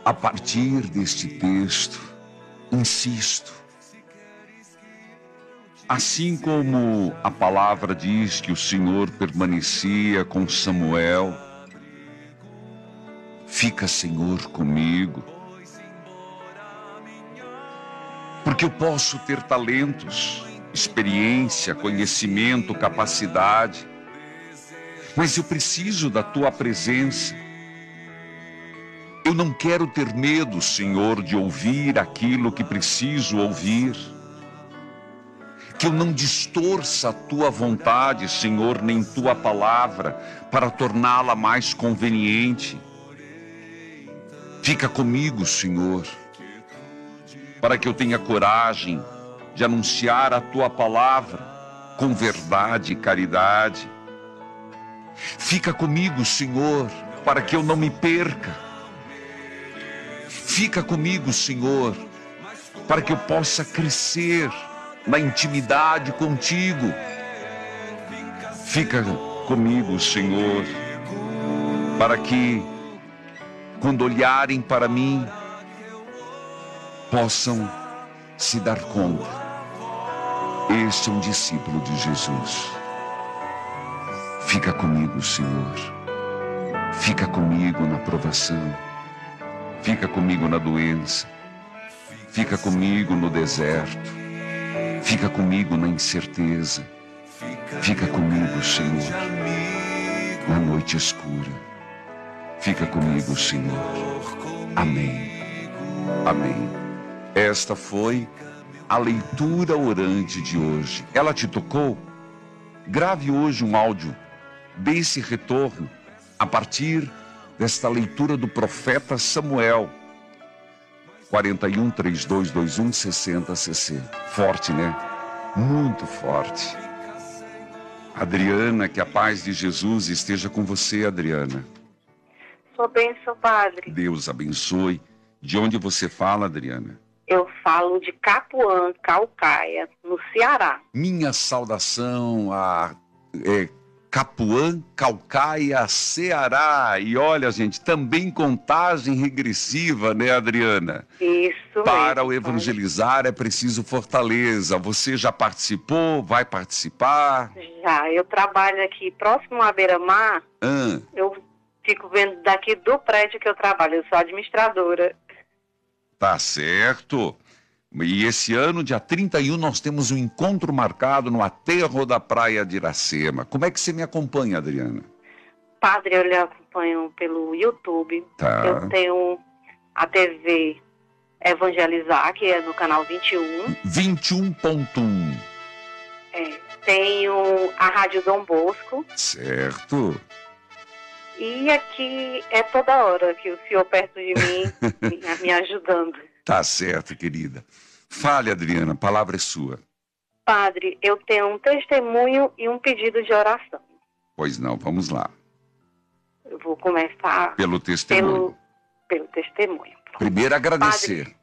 a partir deste texto, insisto, assim como a palavra diz que o Senhor permanecia com Samuel, fica, Senhor, comigo, porque eu posso ter talentos, experiência, conhecimento, capacidade, mas eu preciso da Tua presença. Eu não quero ter medo, Senhor, de ouvir aquilo que preciso ouvir. Que eu não distorça a Tua vontade, Senhor, nem Tua palavra, para torná-la mais conveniente. Fica comigo, Senhor, para que eu tenha coragem de anunciar a Tua palavra com verdade e caridade. Fica comigo, Senhor, para que eu não me perca. Fica comigo, Senhor, para que eu possa crescer na intimidade contigo. Fica comigo, Senhor, para que, quando olharem para mim, possam se dar conta: este é um discípulo de Jesus. Fica comigo, Senhor. Fica comigo na provação. Fica comigo na doença. Fica comigo no deserto. Fica comigo na incerteza. Fica comigo, Senhor, na noite escura. Fica comigo, Senhor. Amém. Amém. Esta foi a leitura orante de hoje. Ela te tocou? Grave hoje um áudio desse retorno a partir desta leitura do profeta Samuel. 41-3221-6060. Forte, né? Muito forte. Adriana, que a paz de Jesus esteja com você, Adriana. Sua bênção, Padre. Deus abençoe. De onde você fala, Adriana? Eu falo de Capuã, Caucaia, no Ceará. Minha saudação a Capuã, Caucaia, Ceará. E olha, gente, também contagem regressiva, né, Adriana? Isso. Para o evangelizar é preciso fortaleza. Você já participou? Vai participar? Já. Eu trabalho aqui próximo à Beira-Mar. Eu fico vendo daqui do prédio que eu trabalho. Eu sou administradora. Tá certo. E esse ano, dia 31, nós temos um encontro marcado no aterro da Praia de Iracema. Como é que você me acompanha, Adriana? Padre, eu lhe acompanho pelo YouTube. Tá. Eu tenho a TV Evangelizar, que é no canal 21. 21.1. Tenho a Rádio Dom Bosco. Certo. E aqui é toda hora que o senhor perto de mim me ajudando. Tá certo, querida. Fale, Adriana, a palavra é sua. Padre, eu tenho um testemunho e um pedido de oração. Pois não, vamos lá. Eu vou começar pelo testemunho. Pelo testemunho. Primeiro agradecer.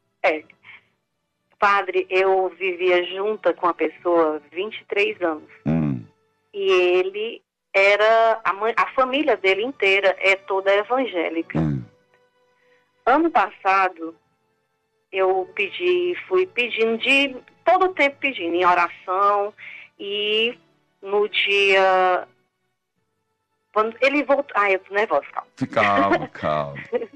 Padre, eu vivia junta com a pessoa 23 anos. E ele era... A família dele inteira é toda evangélica. Ano passado, eu fui pedindo todo o tempo pedindo, em oração, e no dia... Quando ele voltou... eu tô nervosa, calma. Calma.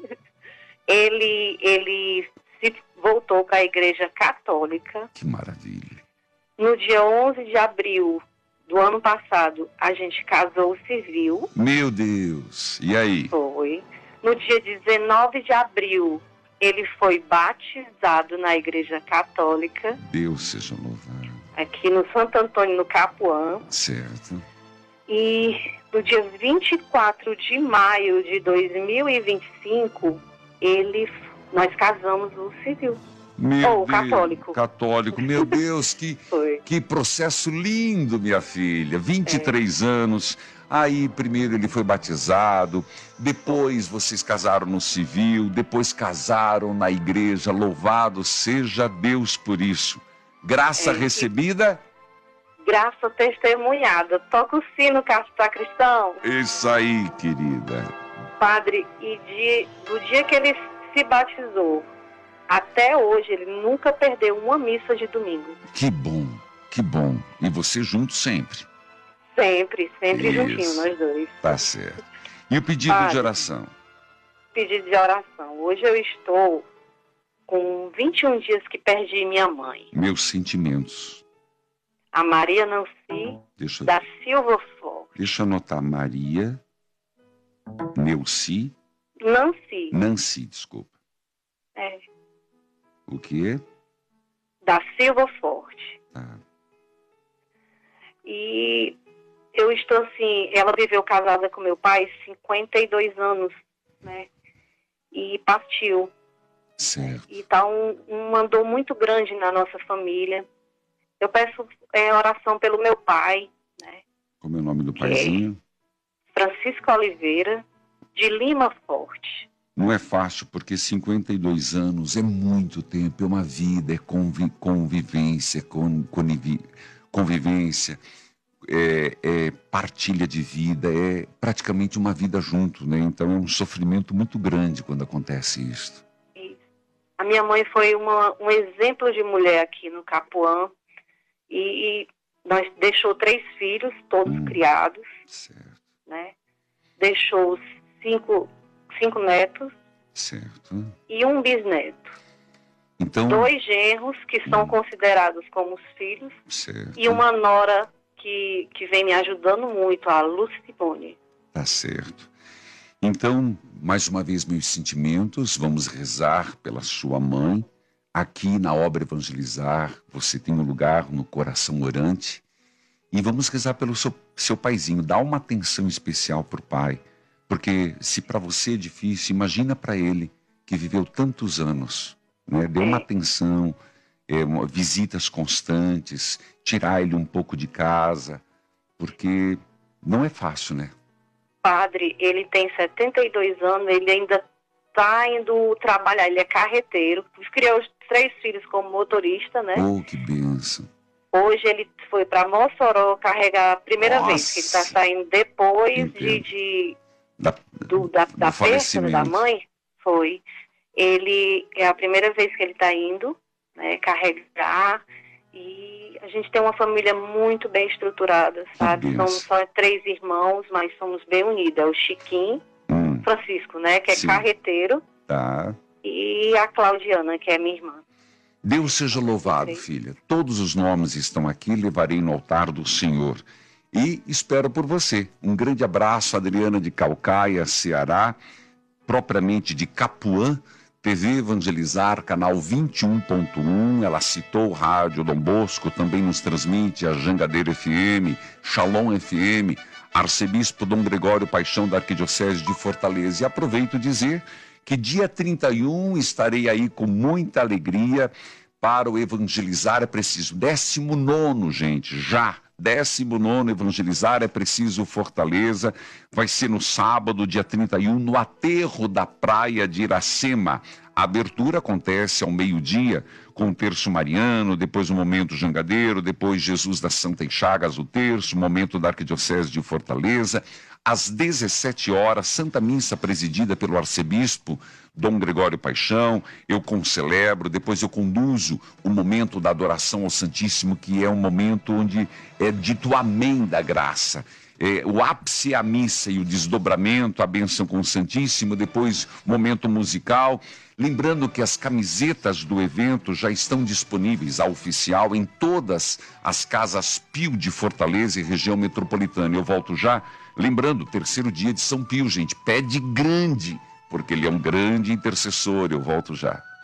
Ele se voltou para a Igreja Católica. Que maravilha. No dia 11 de abril do ano passado, a gente casou civil. Meu Deus. E aí? Foi. No dia 19 de abril, ele foi batizado na Igreja Católica. Deus seja louvado. Aqui no Santo Antônio, no Capuã. Certo. E no dia 24 de maio de 2025, nós casamos no civil. Católico. Meu Deus, que processo lindo, minha filha. 23 anos. Aí, primeiro ele foi batizado, depois vocês casaram no civil, depois casaram na igreja. Louvado seja Deus por isso. Graça recebida? Graça testemunhada. Toca o sino, sacristão. Isso aí, querida. Padre, e do dia que ele se batizou. Até hoje, ele nunca perdeu uma missa de domingo. Que bom, que bom. E você junto sempre? Sempre juntinho, nós dois. Tá certo. E o pedido de oração? Pedido de oração. Hoje eu estou com 21 dias que perdi minha mãe. Meus sentimentos. A Maria Nancy da Silva Forte. Deixa eu anotar. Maria Neuci. Nancy, desculpa. É. O quê? Da Silva Forte. Tá. E eu estou assim, ela viveu casada com meu pai 52 anos, né? E partiu. Certo. E tá uma dor muito grande na nossa família. Eu peço oração pelo meu pai, né? Como é o nome do paizinho? Francisco Oliveira, de Lima Forte. Não é fácil, porque 52 anos é muito tempo, é uma vida, é convivência, convivência, é partilha de vida, é praticamente uma vida junto, né? Então é um sofrimento muito grande quando acontece isso. A minha mãe foi um exemplo de mulher aqui no Capuã e nós deixou 3 filhos, todos criados, certo. Né? Deixou 5 netos, certo. E um bisneto. Então, 2 genros que são considerados como os filhos, certo. E uma nora que vem me ajudando muito, a Lucimone. Tá certo. Então, mais uma vez, meus sentimentos, vamos rezar pela sua mãe. Aqui na obra Evangelizar, você tem um lugar no coração orante. E vamos rezar pelo seu paizinho. Dá uma atenção especial para o pai. Porque se para você é difícil, imagina para ele que viveu tantos anos. Né? Dê uma atenção, visitas constantes, tirar ele um pouco de casa. Porque não é fácil, né? Padre, ele tem 72 anos, ele ainda está indo trabalhar, ele é carreteiro, criou os 3 filhos como motorista, né? Oh, que bênção. Hoje ele foi para Mossoró carregar a primeira vez, que ele está saindo depois da perda da mãe, foi. Ele, é a primeira vez que ele está indo, né, carregar. E a gente tem uma família muito bem estruturada, sabe? Somos só 3 irmãos, mas somos bem unidos. É o Chiquinho, Francisco, né? Que é carreteiro. Tá. E a Claudiana, que é minha irmã. Deus seja louvado, filha. Todos os nomes estão aqui, levarei no altar do Senhor. E espero por você. Um grande abraço, Adriana de Caucaia, Ceará, propriamente de Capuã. TV Evangelizar, canal 21.1, ela citou o rádio Dom Bosco, também nos transmite a Jangadeiro FM, Shalom FM, Arcebispo Dom Gregório Paixão da Arquidiocese de Fortaleza. E aproveito dizer que dia 31 estarei aí com muita alegria para o Evangelizar é Preciso. 19º, gente, já. 19º Evangelizar é Preciso Fortaleza, vai ser no sábado, dia 31, no aterro da praia de Iracema. A abertura acontece ao meio-dia, com o terço mariano, depois o momento jangadeiro, depois Jesus das Santas Chagas, o terço, momento da Arquidiocese de Fortaleza. Às 17 horas, Santa Missa presidida pelo arcebispo Dom Gregório Paixão, eu concelebro, depois eu conduzo o momento da adoração ao Santíssimo, que é um momento onde é dito amém da graça. O ápice é a missa e o desdobramento, a bênção com o Santíssimo, depois momento musical. Lembrando que as camisetas do evento já estão disponíveis, a oficial, em todas as casas Pio de Fortaleza e região metropolitana. Eu volto já. Lembrando, 3º dia de São Pio, gente, pede grande, porque ele é um grande intercessor. Eu volto já.